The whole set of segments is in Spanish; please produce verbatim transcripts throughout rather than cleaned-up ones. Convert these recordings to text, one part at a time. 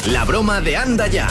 La broma de Anda Ya.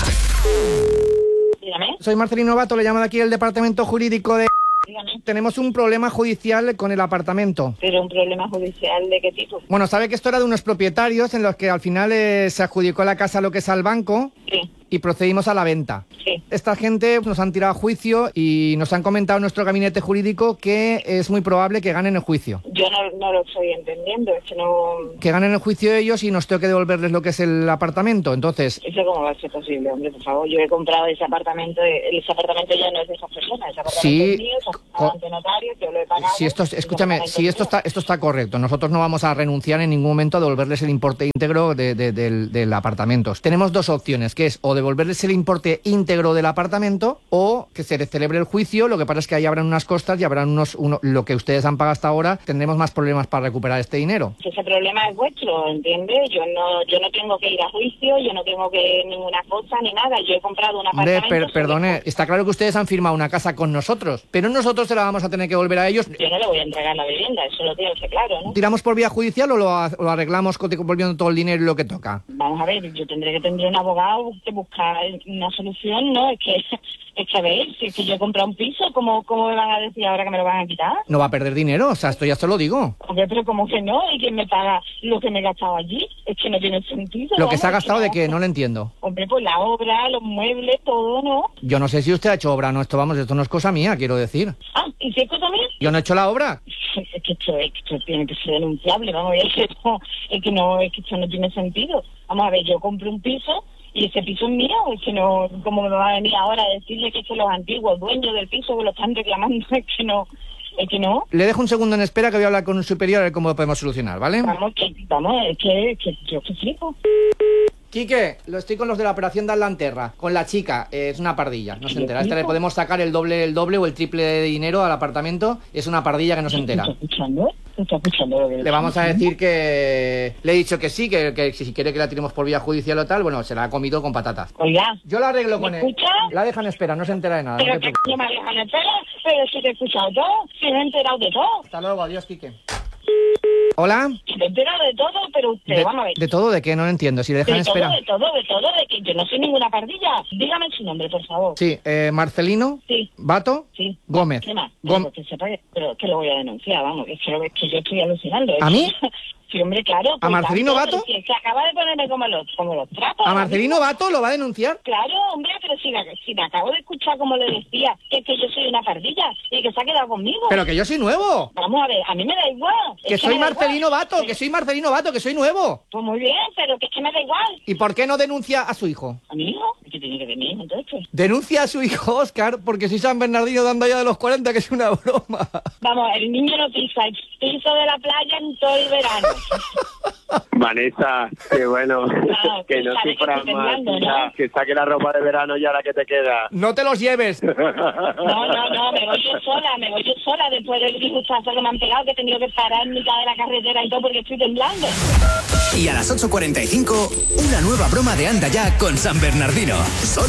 Dígame. Soy Marcelino Bato, le llamo de aquí el departamento jurídico de... Dígame. Tenemos un problema judicial con el apartamento. ¿Pero un problema judicial de qué tipo? Bueno, sabe que esto era de unos propietarios en los que al final eh, se adjudicó la casa lo que es al banco. Sí. Y procedimos a la venta. Sí. Esta gente nos han tirado a juicio y nos han comentado en nuestro gabinete jurídico que es muy probable que ganen el juicio. Yo no, no lo estoy entendiendo, es que no... Que ganen el juicio ellos y nos tengo que devolverles lo que es el apartamento, entonces... ¿Eso cómo va a ser posible, hombre? Por favor, yo he comprado ese apartamento, ese apartamento ya no es de esas personas, ese apartamento Sí, es mío, es ante notario, yo lo he pagado... Si esto, escúchame, si esto está, esto está correcto, nosotros no vamos a renunciar en ningún momento a devolverles el importe íntegro de, de, del, del apartamento. Tenemos dos opciones, que es o devolverles el importe íntegro del apartamento o que se les celebre el juicio. Lo que pasa es que ahí habrán unas costas y habrán unos, uno, lo que ustedes han pagado hasta ahora, tendremos más problemas para recuperar este dinero. Ese problema es vuestro, ¿entiendes? Yo no yo no tengo que ir a juicio, yo no tengo que ninguna cosa ni nada, yo he comprado un Hombre, apartamento... per, perdone, está claro que ustedes han firmado una casa con nosotros, pero nosotros se la vamos a tener que devolver a ellos. Yo no le voy a entregar la vivienda, eso lo tengo que claro, ¿no? ¿Tiramos por vía judicial o lo, o lo arreglamos volviendo todo el dinero y lo que toca? Vamos a ver, yo tendré que tener un abogado que buscar una solución, ¿no? Es que, es que a ver, si es que yo he comprado un piso, ¿cómo, ¿cómo me van a decir ahora que me lo van a quitar? No va a perder dinero, o sea, esto ya se lo digo. Hombre, pero ¿cómo que no? ¿Y quién me paga lo que me he gastado allí? Es que no tiene sentido. Lo que se ha vamos, gastado que de no. qué, no lo entiendo. Hombre, pues la obra, los muebles, todo, ¿no? Yo no sé si usted ha hecho obra, no, esto vamos, esto no es cosa mía, quiero decir. Ah, ¿y si es cosa mía? Yo no he hecho la obra. Es que esto, es que esto tiene que ser denunciable, vamos, es que, no, es que no, es que esto no tiene sentido. Vamos a ver, yo compré un piso y ese piso es mío, es que no, ¿cómo me va a venir ahora a decirle que es que los antiguos dueños del piso que lo están reclamando? Es que no, es que no. Le dejo un segundo en espera que voy a hablar con un superior a ver cómo lo podemos solucionar, ¿vale? Vamos, que, vamos, es que, que yo que flipo. Quique, lo estoy con los de la operación de Atlanterra, con la chica, eh, es una pardilla, no se entera. A esta le podemos sacar el doble, el doble o el triple de dinero al apartamento, es una pardilla que no se entera. ¿Estás escuchando? ¿Estás escuchando lo que Le vamos a decir que... Le he dicho que sí, que, que si quiere que la tiremos por vía judicial o tal, bueno, se la ha comido con patatas. Oiga. Yo la arreglo ¿Me con él. escucha? La dejan espera, no se entera de nada. Pero no te que preocupes. no me dejan entera, pero si te he escuchado todo, si me he enterado de todo. Hasta luego, adiós, Quique. ¿Hola? Me he enterado de todo, pero usted, De, vamos a ver. ¿De todo? ¿De qué? No lo entiendo, si le dejan De todo, espera. de todo, de todo, de que yo no soy ninguna pardilla. Dígame su nombre, por favor. Sí, eh, Marcelino. Sí. Bato. Sí. Gómez. ¿Qué más? Gómez. Pero que sepa que, pero que lo voy a denunciar, vamos, que, es que, que yo estoy alucinando. ¿A Es mí? que- Sí, hombre, claro. ¿A Marcelino tanto, Bato? pero si- que acaba de ponerme como los, como los trapos. ¿A ahora Marcelino mismo. Bato lo va a denunciar? Claro, hombre, pero si, la- si me acabo de escuchar como le decía, que es que yo soy una pardilla y que se ha quedado conmigo. Pero que yo soy nuevo. Vamos a ver, a mí me da igual. Que es soy me da Marcelino igual. Bato, que soy Marcelino Bato, que soy nuevo. Pues muy bien, pero que es que me da igual. ¿Y por qué no denuncia a su hijo? ¿A mi hijo? ¿Qué tiene que ver mi hijo, entonces? Denuncia a su hijo, Óscar, porque soy San Bernardino dando ya de los cuarenta, que es una broma. Vamos, el niño no pisa, el piso de la playa en todo el verano. Vanessa, qué bueno, Claro, que no sabes que sufras estoy más, temblando, hija, ¿no? que saque la ropa de verano ya la que te queda. No te los lleves. No, no, no, me voy yo sola, me voy yo sola después del disgustazo que me han pegado, que he tenido que parar en mitad de la carretera y todo porque estoy temblando. Y a las ocho cuarenta y cinco, una nueva broma de Anda Ya con San Bernardino. Solo